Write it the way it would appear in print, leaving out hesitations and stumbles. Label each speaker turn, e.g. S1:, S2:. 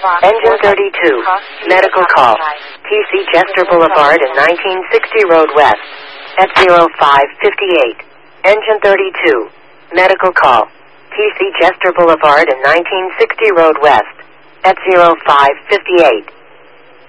S1: Engine 32, medical call. TC Chester Boulevard and 1960 Road West at 0558. Engine 32, medical call. TC Chester Boulevard and 1960 Road West at 0558.